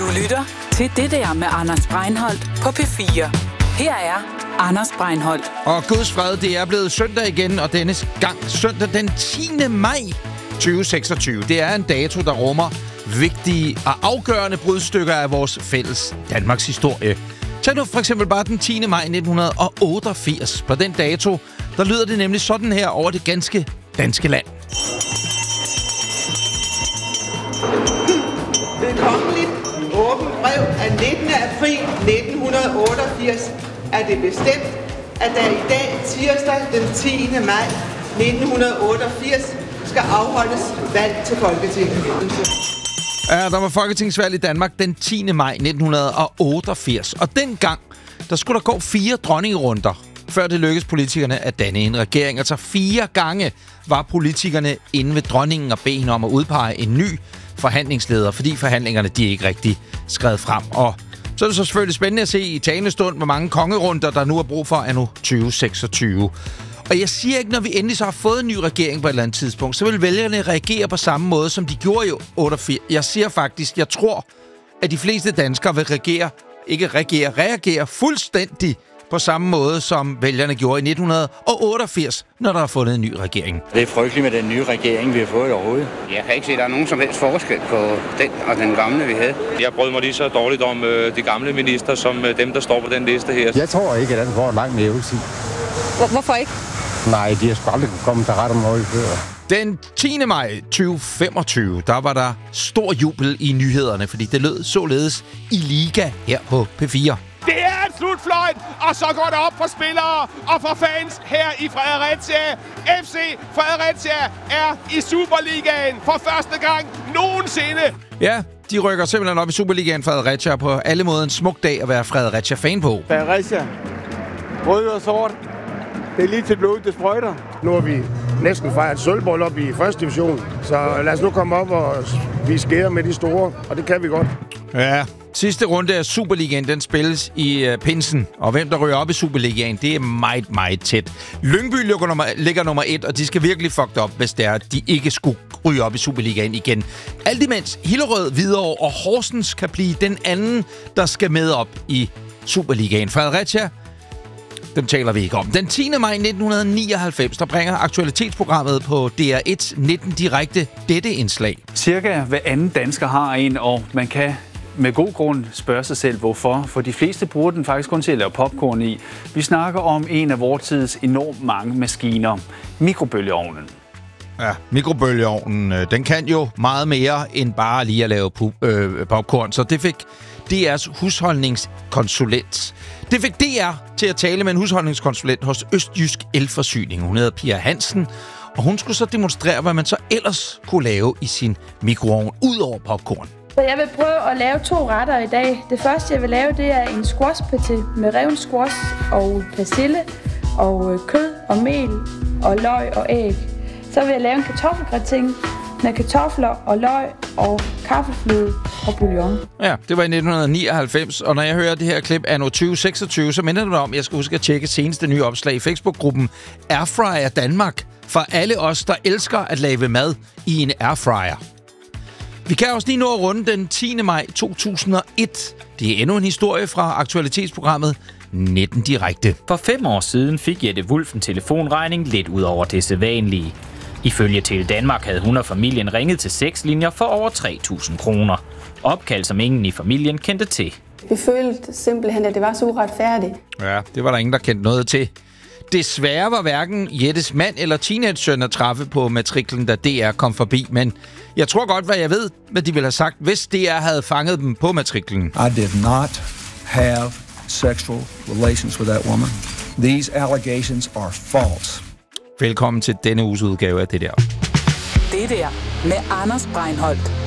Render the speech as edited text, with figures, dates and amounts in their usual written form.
Du lytter til Det der med Anders Breinholt på P4. Her er Anders Breinholt. Og Guds fred, det er blevet søndag igen, og denne gang søndag den 10. maj 2026. Det er en dato, der rummer vigtige og afgørende brudstykker af vores fælles Danmarks historie. Tag nu for eksempel bare den 10. maj 1988. På den dato, der lyder det nemlig sådan her over det ganske danske land. Ved kongeligt åbent brev af 19. april 1988 er det bestemt, at der i dag, tirsdag den 10. maj 1988, skal afholdes valg til Folketinget. Ja, der var folketingsvalg i Danmark den 10. maj 1988. Og dengang, der skulle der gå 4 dronningerunder, før det lykkedes politikerne at danne en regering. Altså 4 gange var politikerne inde ved dronningen og bede hende om at udpege en ny forhandlingsleder, fordi forhandlingerne de ikke rigtig skred frem. Og så er det så selvfølgelig spændende at se i talende stund, hvor mange kongerunder, der nu er brug for anno 2026. Og jeg siger ikke, når vi endelig så har fået en ny regering på et eller andet tidspunkt, så vil vælgerne reagere på samme måde, som de gjorde i 88. Jeg siger faktisk, jeg tror, at de fleste danskere vil reagere fuldstændig på samme måde, som vælgerne gjorde i 1988, når der er fundet en ny regering. Det er frygteligt med den nye regering, vi har fået overhovedet. Jeg kan ikke se, at der er nogen som helst forskel på den og den gamle, vi havde. Jeg brød mig lige så dårligt om de gamle minister, som dem, der står på den liste her. Jeg tror ikke, at den får langt mere levetid. Hvorfor ikke? Nej, de har sgu aldrig kommet til ret om noget før. Den 10. maj 2025, der var der stor jubel i nyhederne, fordi det lød således i Liga her på P4. Det er en slutfløjt, og så går det op for spillere og for fans her i Fredericia. FC Fredericia er i Superligaen for første gang nogensinde. Ja, de rykker simpelthen op i Superligaen Fredericia på alle måder en smuk dag at være Fredericia-fan på. Fredericia, rød og sort, det er lige til blod, det sprøjter. Nu har vi næsten fejret sølvbryllup i første division, så lad os nu komme op og vi skærer med de store, og det kan vi godt. Ja, sidste runde af Superligaen, den spilles i pinsen. Og hvem der ryger op i Superligaen, det er meget, meget tæt. Lyngby ligger nummer 1, og de skal virkelig fucked op, hvis det er, at de ikke skulle ryge op i Superligaen igen. Alt imens Hillerød, Hvidovre og Horsens kan blive den anden, der skal med op i Superligaen. Fredericia, dem taler vi ikke om. Den 10. maj 1999, der bringer aktualitetsprogrammet på DR1 19 direkte dette indslag. Cirka hver anden dansker har en, og man kan med god grund spørge sig selv, hvorfor. For de fleste bruger den faktisk kun til at lave popcorn i. Vi snakker om en af vores tids enormt mange maskiner. Mikrobølgeovnen. Ja, mikrobølgeovnen, den kan jo meget mere end bare lige at lave popcorn. Så det fik DR's husholdningskonsulent. Det fik DR til at tale med en husholdningskonsulent hos Østjysk Elforsyning. Hun hedder Pia Hansen, og hun skulle så demonstrere, hvad man så ellers kunne lave i sin mikroovn, ud over popcorn. Så jeg vil prøve at lave 2 retter i dag. Det første, jeg vil lave, det er en squashpaté med reven squash og persille og kød og mel og løg og æg. Så vil jeg lave en kartoffelgratin med kartofler og løg og kaffefløde og bouillon. Ja, det var i 1999, og når jeg hører det her klip anno 2026, så minder det mig om, at jeg skal huske at tjekke seneste nye opslag i Facebook-gruppen Airfryer Danmark, for alle os, der elsker at lave mad i en airfryer. Vi kan også lige nå at runde den 10. maj 2001. Det er endnu en historie fra aktualitetsprogrammet 19 direkte. For 5 år siden fik Jette Wulff en telefonregning lidt ud over det sædvanlige. Ifølge Tele Danmark havde hun og familien ringet til 6 linjer for over 3.000 kroner. Opkald, som ingen i familien kendte til. Vi følte simpelthen, at det var så uretfærdigt. Ja, det var der ingen, der kendte noget til. Desværre var hverken Jettes mand eller teenage-søn at træffe på matriklen, da DR kom forbi. Men jeg tror godt, hvad jeg ved, hvad de ville have sagt, hvis DR havde fanget dem på matriklen. I did not have sexual relations with that woman. These allegations are false. Velkommen til denne uges udgave af Det der. Det der med Anders Breinholt.